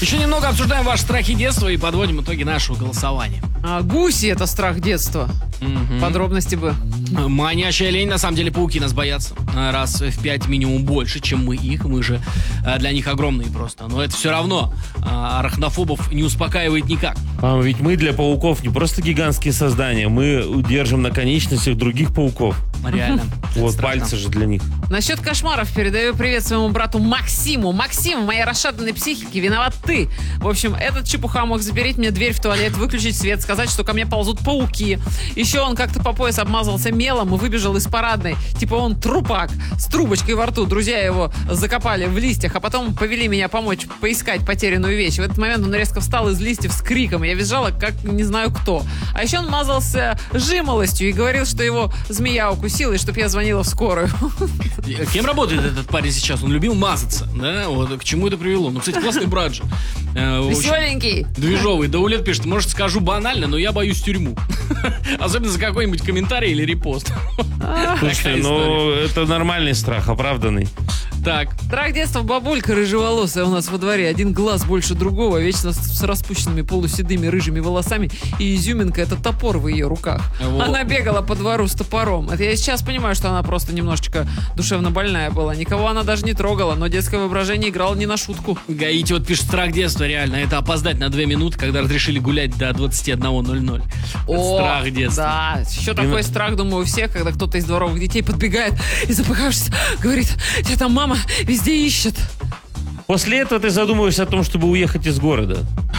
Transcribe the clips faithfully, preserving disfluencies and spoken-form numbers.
Еще немного обсуждаем ваши страхи детства и подводим итоги нашего голосования. А, гуси — это страх детства. Мгм. Подробности бы. Манящая лень, на самом деле, пауки нас боятся. А, Раз в пять минимум больше, чем мы их. Мы же а, для них огромные просто. Но это все равно а, арахнофобов не успокаивает никак. А ведь мы для пауков не просто гигантские создания, мы держим на конечностях других пауков. Реально. Это Вот страшно. пальцы же для них. Насчет кошмаров передаю привет своему брату Максиму. Максим, в моей расшатанной психике виноват ты. В общем, этот чепуха мог запереть мне дверь в туалет, выключить свет, сказать, что ко мне ползут пауки. Еще он как-то по пояс обмазался мелом и выбежал из парадной. Типа он трупак с трубочкой во рту. Друзья его закопали в листьях, а потом повели меня помочь поискать потерянную вещь. В этот момент он резко встал из листьев с криком. Я визжала, как не знаю кто. А еще он мазался жимолостью и говорил, что его змея укусила, и чтоб я звонила в скорую. Кем работает этот парень сейчас? Он любил мазаться, да? Вот к чему это привело. Ну, кстати, классный брат же. Э, в общем, Веселенький. Движовый. Даулет пишет, может, скажу банально, но я боюсь тюрьму. Особенно за какой-нибудь комментарий или репост. Слушайте, Такая ну это нормальный страх, оправданный. Так, Страх детства бабулька рыжеволосая у нас во дворе. Один глаз больше другого, вечно с, с распущенными полуседыми рыжими волосами. И изюминка — это топор в ее руках. Вот. Она бегала по двору с топором. Это я сейчас понимаю, что она просто немножечко душевно больная была. Никого она даже не трогала, но детское воображение играло не на шутку. Гаити вот пишет, страх детства, реально. Это опоздать на две минуты, когда разрешили гулять до двадцать один ноль ноль. О, Страх детства. Да, еще такой страх, думаю, у всех, когда кто-то из дворовых детей подбегает и, запыхавшись, говорит: тебя там мама везде ищет. После этого ты задумываешься о том, чтобы уехать из города.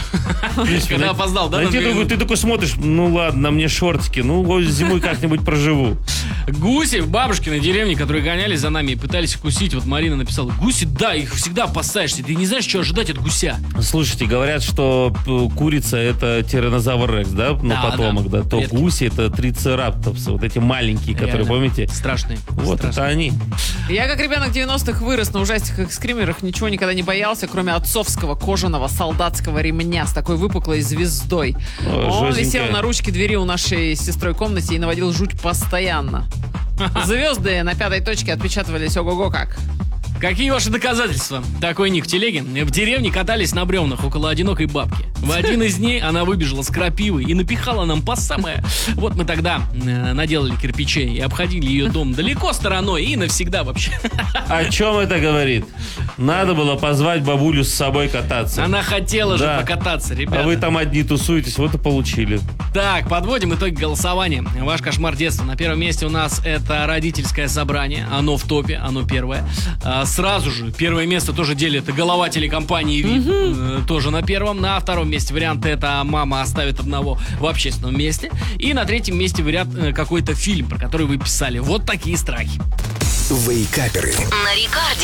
Когда опоздал, да? на Найти две другую, минуты? ты такой смотришь, ну ладно, на мне шортики, ну вот зимой как-нибудь проживу. Гуси в бабушкиной деревне, которые гонялись за нами и пытались укусить. Вот Марина написала, гуси, да, их всегда опасаешься. Ты не знаешь, что ожидать от гуся. Слушайте, говорят, что п- курица это тираннозавр рекс, да, ну Да, потомок, да. да, то Редкий. гуси это трицераптопсы, вот эти маленькие, которые, Реально. помните? Страшные. Вот Страшные. это они. Я, как ребенок девяностых, вырос на ужастиках скримерах, ничего никогда не боялся, кроме отцовского кожаного солдатского ремня с такой выпуклой звездой. О, Он жестенькая. висел на ручке двери у нашей с сестрой комнате и наводил жуть постоянно. Звезды на пятой точке отпечатывались ого-го как. Какие ваши доказательства? Такой ник в телеге. В деревне катались на бревнах около одинокой бабки. В один из дней она выбежала с крапивой и напихала нам по самое. Вот мы тогда э, наделали кирпичей и обходили ее дом далеко стороной и навсегда вообще. О чем это говорит? Надо было позвать бабулю с собой кататься. Она хотела же Да. покататься, ребята. А вы там одни тусуетесь, вот и получили. Так, подводим итоги голосования. Ваш кошмар детства. На первом месте у нас это родительское собрание. Оно в топе, оно первое. А, сразу же первое место тоже делит голова телекомпании ВИП. э, Тоже на первом. На втором месте вариант это мама оставит одного в общественном месте. И на третьем месте вариант э, какой-то фильм, про который вы писали. Вот такие страхи. Вейкаперы. На рекорде.